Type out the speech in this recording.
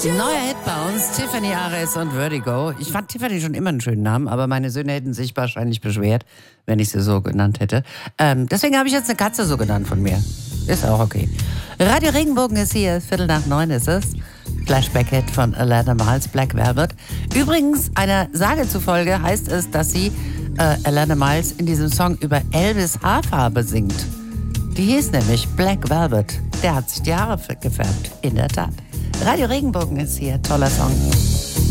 Neuer Hit bei uns, Tiffany Ares und Vertigo. Ich fand Tiffany schon immer einen schönen Namen, aber meine Söhne hätten sich wahrscheinlich beschwert, wenn ich sie so genannt hätte. Deswegen habe ich jetzt eine Katze so genannt von mir. Ist auch okay. Radio Regenbogen ist hier, 8:15 ist es. Flashback-Hit von Alana Miles, Black Velvet. Übrigens, einer Sage zufolge heißt es, dass sie Alana Miles in diesem Song über Elvis Haarfarbe singt. Die hieß nämlich Black Velvet. Der hat sich die Haare gefärbt, in der Tat. Radio Regenbogen ist hier, toller Song.